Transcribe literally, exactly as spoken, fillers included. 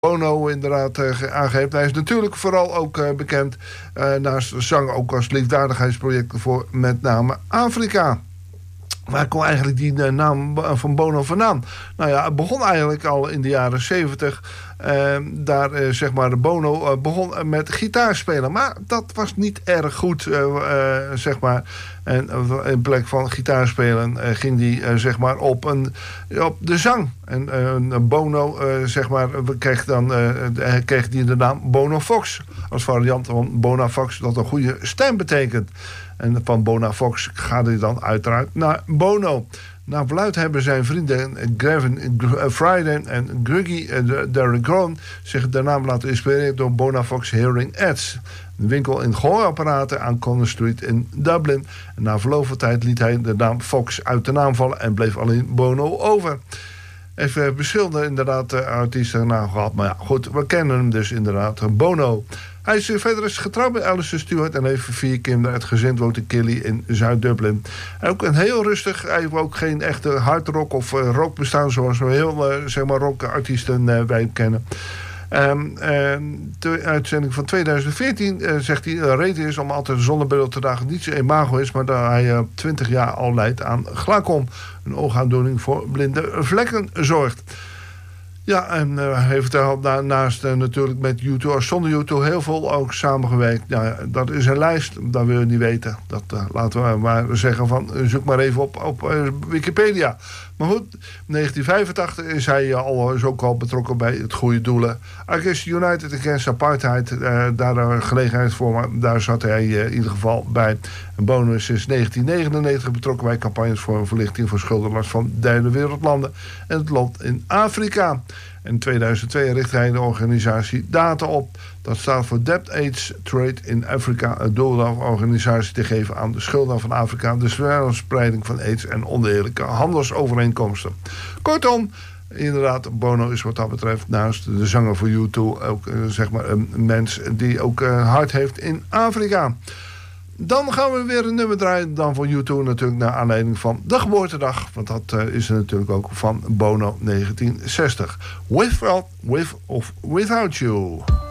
Bono inderdaad uh, aangeeft. Hij is natuurlijk vooral ook uh, bekend uh, naast zang ook als liefdadigheidsproject voor met name Afrika. Waar kwam eigenlijk die uh, naam van Bono vandaan? Nou ja, het begon eigenlijk al in de jaren zeventig. Uh, daar, uh, zeg maar, Bono uh, begon met gitaarspelen. Maar dat was niet erg goed, uh, uh, zeg maar. En uh, in plek van gitaarspelen uh, ging hij, uh, zeg maar, op, een, op de zang. En uh, Bono, uh, zeg maar, kreeg dan uh, kreeg die de naam Bono Fox. Als variant van Bona Fox, dat een goede stem betekent. En van Bona Fox gaat hij dan uiteraard naar Bono. Naar verluidt hebben zijn vrienden Gavin Friday en Gruggy Darren zich de naam laten inspireren door Bona Fox Hearing Aids. Een winkel in gehoorapparaten aan Conner Street in Dublin. En na verloop van tijd liet hij de naam Fox uit de naam vallen en bleef alleen Bono over. Even verschillende inderdaad artiesten naam gehad. Maar ja, goed, we kennen hem dus inderdaad. Bono. Hij is verder is getrouwd met Alison Stewart en heeft vier kinderen. Het gezin woont in Killy in Zuid-Dublin. Ook een heel rustig. Hij heeft ook geen echte hardrock of uh, rock bestaan zoals we heel uh, zeg maar rockartiesten uh, wij kennen. Um, uh, de uitzending van tweeduizend veertien uh, zegt hij de reden is om altijd een zonnebril te dragen niet zo imago is, maar dat hij uh, twintig jaar al lijdt aan glaucoom. Een oogaandoening voor blinde vlekken zorgt. Ja, en uh, hij heeft daarnaast uh, natuurlijk met U twee, zonder U twee heel veel ook samengewerkt. Ja, dat is een lijst, dat wil je niet weten. Dat uh, laten we maar zeggen van, uh, zoek maar even op, op uh, Wikipedia. Maar goed, negentien vijfentachtig is hij uh, al, is ook al betrokken bij het goede doelen. Against United Against Apartheid, uh, daar een gelegenheid voor, maar daar zat hij uh, in ieder geval bij. En Bono is sinds negentien negenennegentig betrokken bij campagnes voor een verlichting voor schuldenlast van derde wereldlanden en het land in Afrika. In tweeduizend twee richt hij de organisatie DATA op. Dat staat voor Debt Aids Trade in Africa. Het doel om de organisatie te geven aan de schulden van Afrika, de spreiding van aids en oneerlijke handelsovereenkomsten. Kortom, inderdaad, Bono is wat dat betreft naast de zanger voor U twee ook uh, zeg maar een mens die ook een hart heeft in Afrika. Dan gaan we weer een nummer draaien. Dan voor U twee natuurlijk naar aanleiding van de geboortedag. Want dat uh, is er natuurlijk ook van Bono negentien zestig. With, with of Without You.